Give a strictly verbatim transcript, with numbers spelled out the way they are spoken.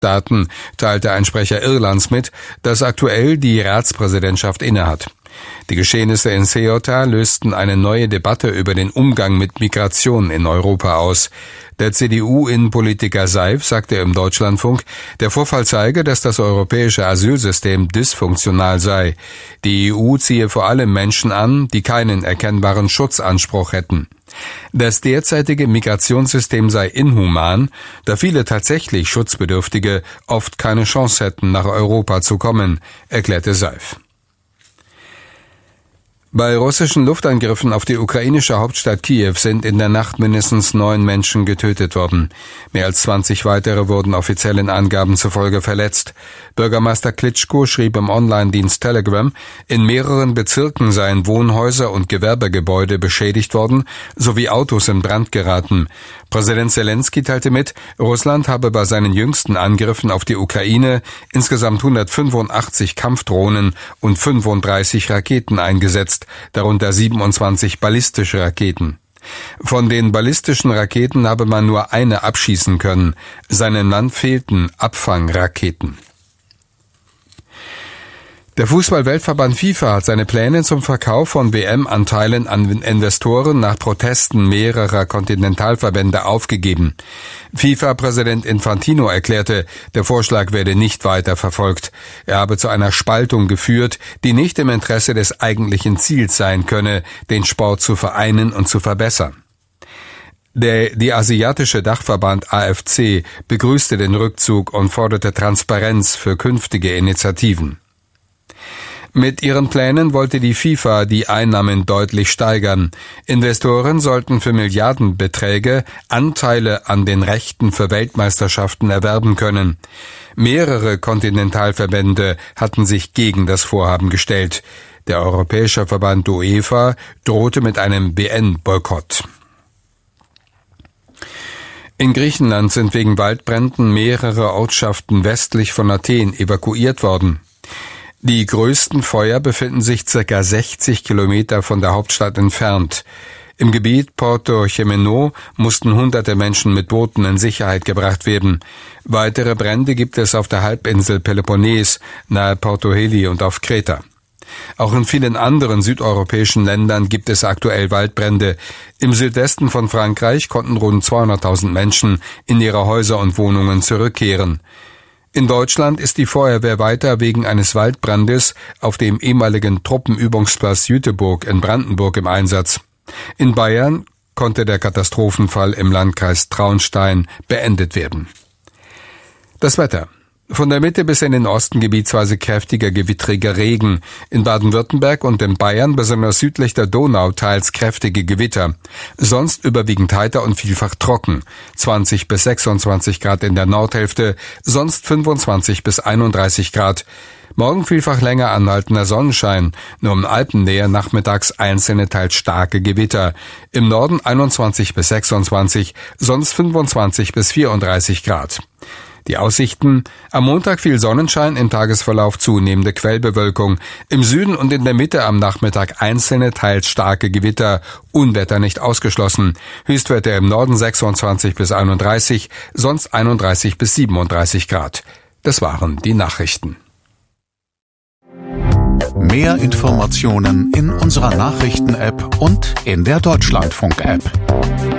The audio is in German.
Daten, teilte ein Sprecher Irlands mit, das aktuell die Ratspräsidentschaft innehat. Die Geschehnisse in Ceuta lösten eine neue Debatte über den Umgang mit Migration in Europa aus. Der C D U-Innenpolitiker Seif sagte im Deutschlandfunk, der Vorfall zeige, dass das europäische Asylsystem dysfunktional sei. Die E U ziehe vor allem Menschen an, die keinen erkennbaren Schutzanspruch hätten. Das derzeitige Migrationssystem sei inhuman, da viele tatsächlich Schutzbedürftige oft keine Chance hätten, nach Europa zu kommen, erklärte Seif. Bei russischen Luftangriffen auf die ukrainische Hauptstadt Kiew sind in der Nacht mindestens neun Menschen getötet worden. Mehr als zwanzig weitere wurden offiziellen Angaben zufolge verletzt. Bürgermeister Klitschko schrieb im Online-Dienst Telegram, in mehreren Bezirken seien Wohnhäuser und Gewerbegebäude beschädigt worden, sowie Autos in Brand geraten. Präsident Zelensky teilte mit, Russland habe bei seinen jüngsten Angriffen auf die Ukraine insgesamt hundertfünfundachtzig Kampfdrohnen und fünfunddreißig Raketen eingesetzt, darunter siebenundzwanzig ballistische Raketen. Von den ballistischen Raketen habe man nur eine abschießen können. Seinem Land fehlten Abfangraketen. Der Fußball-Weltverband FIFA hat seine Pläne zum Verkauf von W M-Anteilen an Investoren nach Protesten mehrerer Kontinentalverbände aufgegeben. FIFA-Präsident Infantino erklärte, der Vorschlag werde nicht weiter verfolgt. Er habe zu einer Spaltung geführt, die nicht im Interesse des eigentlichen Ziels sein könne, den Sport zu vereinen und zu verbessern. Der, die asiatische Dachverband A F C begrüßte den Rückzug und forderte Transparenz für künftige Initiativen. Mit ihren Plänen wollte die FIFA die Einnahmen deutlich steigern. Investoren sollten für Milliardenbeträge Anteile an den Rechten für Weltmeisterschaften erwerben können. Mehrere Kontinentalverbände hatten sich gegen das Vorhaben gestellt. Der europäische Verband UEFA drohte mit einem W M-Boykott. In Griechenland sind wegen Waldbränden mehrere Ortschaften westlich von Athen evakuiert worden. Die größten Feuer befinden sich circa sechzig Kilometer von der Hauptstadt entfernt. Im Gebiet Porto Chemeno mussten hunderte Menschen mit Booten in Sicherheit gebracht werden. Weitere Brände gibt es auf der Halbinsel Peloponnes, nahe Porto Heli und auf Kreta. Auch in vielen anderen südeuropäischen Ländern gibt es aktuell Waldbrände. Im Südwesten von Frankreich konnten rund zweihunderttausend Menschen in ihre Häuser und Wohnungen zurückkehren. In Deutschland ist die Feuerwehr weiter wegen eines Waldbrandes auf dem ehemaligen Truppenübungsplatz Jüterbog in Brandenburg im Einsatz. In Bayern konnte der Katastrophenfall im Landkreis Traunstein beendet werden. Das Wetter. Von der Mitte bis in den Osten gebietsweise kräftiger gewittriger Regen. In Baden-Württemberg und in Bayern, besonders südlich der Donau, teils kräftige Gewitter. Sonst überwiegend heiter und vielfach trocken. zwanzig bis sechsundzwanzig Grad in der Nordhälfte, sonst fünfundzwanzig bis einunddreißig Grad. Morgen vielfach länger anhaltender Sonnenschein, nur im Alpennähe nachmittags einzelne teils starke Gewitter. Im Norden einundzwanzig bis sechsundzwanzig, sonst fünfundzwanzig bis vierunddreißig Grad. Die Aussichten: Am Montag viel Sonnenschein, im Tagesverlauf zunehmende Quellbewölkung. Im Süden und in der Mitte am Nachmittag einzelne, teils starke Gewitter. Unwetter nicht ausgeschlossen. Höchstwerte im Norden sechsundzwanzig bis einunddreißig, sonst einunddreißig bis siebenunddreißig Grad. Das waren die Nachrichten. Mehr Informationen in unserer Nachrichten-App und in der Deutschlandfunk-App.